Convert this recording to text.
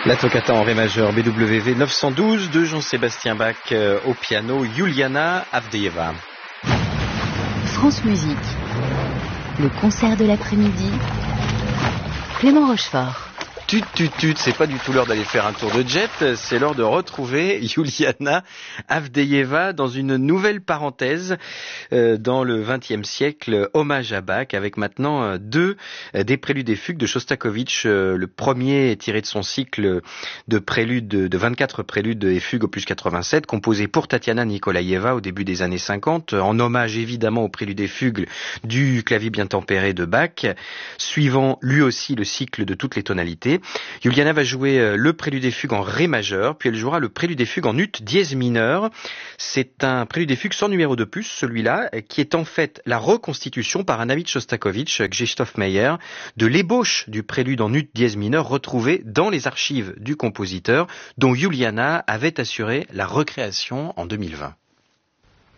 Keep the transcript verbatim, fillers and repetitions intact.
La toccata en ré majeur B W V neuf cent douze de Jean-Sébastien Bach euh, au piano, Juliana Avdeyeva. France Musique, le concert de l'après-midi, Clément Rochefort. Tut, tut, tut, c'est pas du tout l'heure d'aller faire un tour de jet, c'est l'heure de retrouver Juliana Avdeyeva dans une nouvelle parenthèse euh, dans le vingtième siècle, hommage à Bach, avec maintenant euh, deux euh, des préludes et fugues de Shostakovich. Euh, le premier est tiré de son cycle de préludes, de vingt-quatre préludes et fugues opus quatre-vingt-sept, composé pour Tatiana Nikolaïeva au début des années cinquante, en hommage évidemment aux préludes et fugues du clavier bien tempéré de Bach, suivant lui aussi le cycle de toutes les tonalités. Juliana va jouer le prélude et fugue en ré majeur, puis elle jouera le prélude et fugue en ut dièse mineur. C'est un prélude et fugue sans numéro de plus, celui-là, qui est en fait la reconstitution par un ami de Shostakovich, Krzysztof Meyer, de l'ébauche du prélude en ut dièse mineur retrouvé dans les archives du compositeur, dont Juliana avait assuré la recréation en deux mille vingt.